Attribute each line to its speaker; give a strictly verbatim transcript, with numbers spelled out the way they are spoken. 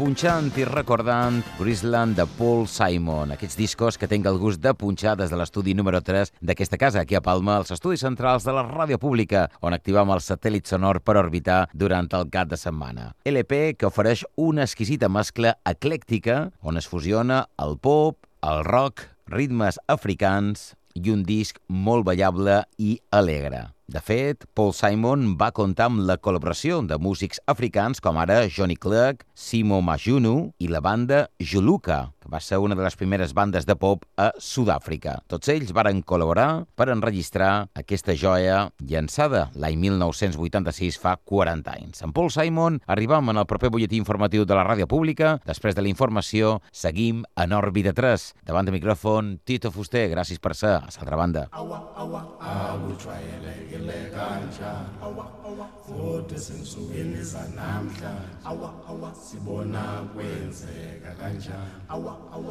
Speaker 1: punxant i recordant Graceland de Paul Simon, aquests discos que tinc el gust de punxar des de l'estudi número tres d'aquesta casa, aquí a Palma, als estudis centrals de la ràdio pública, on activam el satèl·lit sonor per orbitar durant el cap de setmana. L P que ofereix una exquisita mescla eclèctica on es fusiona el pop, el rock, ritmes africans i un disc molt ballable i alegre. De fet, Paul Simon va comptar amb la col·laboració de músics africans com ara Johnny Clegg, Simo Majunu i la banda Juluka, que va ser una de les primeres bandes de pop a Sud-àfrica. Tots ells varen col·laborar per enregistrar aquesta joia llançada l'any mil nou-cents vuitanta-sis, fa quaranta anys. En Paul Simon arribam en el proper butlletí informatiu de la ràdio pública. Després de la informació, seguim en Òrbita tres. Davant de micròfon, Tito Fuster. Gràcies per ser a l'altra banda.
Speaker 2: Ile kanja awa awa futhi sensukwini zanamhla awa awa sibona kwenzeka kanjani awa awa